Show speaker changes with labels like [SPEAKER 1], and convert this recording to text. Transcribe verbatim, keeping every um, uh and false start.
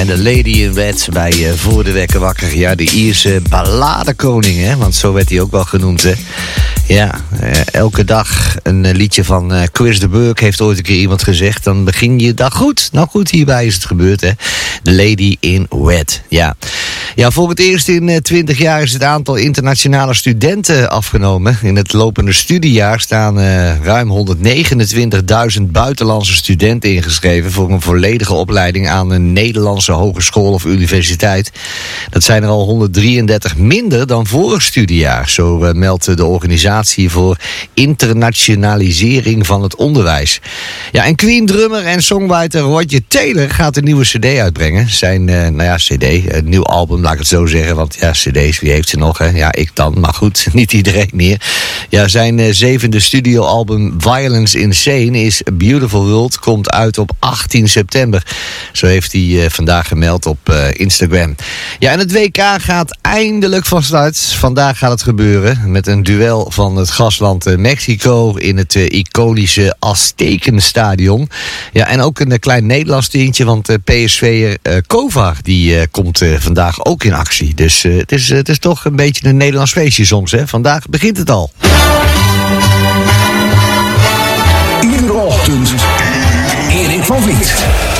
[SPEAKER 1] En de Lady in Red bij uh, Voor de Wekker Wakker. Ja, de Ierse balladekoning, hè? Want zo werd hij ook wel genoemd, hè? Ja, uh, elke dag een uh, liedje van uh, Chris de Burgh, heeft ooit een keer iemand gezegd. Dan begin je dag goed. Nou goed, hierbij is het gebeurd, hè? De Lady in Red, ja. Ja, voor het eerst in uh, twintig jaar is het aantal internationale studenten afgenomen. In het lopende studiejaar staan uh, ruim honderdnegenentwintigduizend buitenlandse studenten ingeschreven voor een volledige opleiding aan een Nederlandse hogeschool of universiteit. Dat zijn er al honderddrieëndertig minder dan vorig studiejaar, zo uh, meldt de organisatie voor internationalisering van het onderwijs. Ja, en Queen drummer en songwriter Roger Taylor gaat een nieuwe cd uitbrengen. Zijn, uh, nou ja, cd, een nieuw album, laat ik het zo zeggen, want ja, cd's, wie heeft ze nog, hè? Ja, ik dan, maar goed, niet iedereen meer. Ja, zijn uh, zevende studioalbum Violence Insane is A Beautiful World, komt uit op achttien september. Zo heeft hij uh, vandaag gemeld op uh, Instagram. Ja, en het W K gaat eindelijk van start. Vandaag gaat het gebeuren met een duel van het gastland uh, Mexico in het uh, iconische Aztekenstadion. Ja, en ook een uh, klein Nederlands tintje, want uh, P S V'er uh, Kovar die uh, komt uh, vandaag ook in actie. Dus uh, het, is, uh, het is toch een beetje een Nederlands feestje soms, hè? Vandaag begint het al.
[SPEAKER 2] Iedere ochtend Erik van Vliet.